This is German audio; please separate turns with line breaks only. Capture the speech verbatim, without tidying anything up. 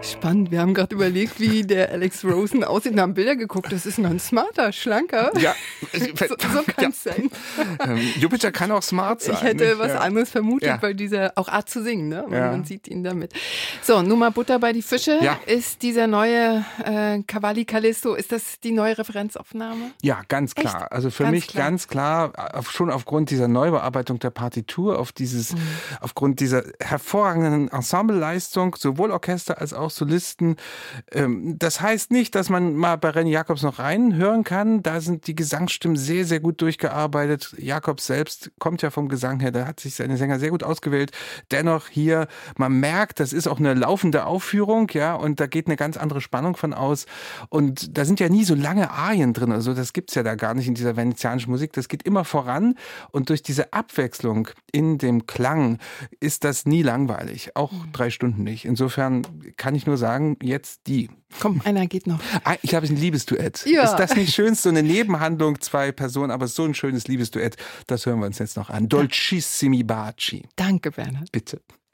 Spannend. Wir haben gerade überlegt, wie der Alex Rosen aussieht und haben Bilder geguckt. Das ist noch ein smarter, schlanker.
Ja.
so so kann es ja. sein.
Ähm, Jupiter kann auch smart sein.
Ich hätte
nicht?
was
ja.
anderes vermutet,
ja.
weil dieser auch Art zu singen, ne?
Ja.
Man sieht ihn damit. So, nur mal Butter bei die Fische.
Ja.
Ist dieser neue äh, Cavalli Callisto, ist das die neue Referenzaufnahme?
Ja, ganz klar.
Echt?
Also für
Ganz
mich
klar.
ganz klar, auf, schon aufgrund dieser Neubearbeitung der Partitur, auf dieses, mhm. aufgrund dieser hervorragenden Ensembleleistung, sowohl Orchester als auch Solisten. Ähm, das heißt nicht, dass man mal bei René Jacobs noch reinhören kann. Da sind die Gesangsstimmen sehr, sehr gut durchgearbeitet. Jacobs selbst kommt ja vom Gesang her, da hat sich seine Sänger sehr gut ausgewählt. Dennoch hier, man merkt, das ist auch eine laufende Aufführung, ja, und da geht eine ganz andere Spannung von aus. Und da sind ja nie so lange Arien drin, also das gibt's ja da gar nicht in dieser venezianischen Musik. Das geht immer voran und durch diese Abwechslung in dem Klang ist das nie langweilig, auch drei Stunden nicht. Insofern kann ich nur sagen, jetzt die.
Komm, einer geht noch.
Ich habe ein Liebesduett.
Ja.
Ist das nicht schön? So eine Nebenhandlung, zwei Personen, aber so ein schönes Liebesduett. Das hören wir uns jetzt noch an. Dolcissimi Baci.
Danke, Bernhard.
Bitte.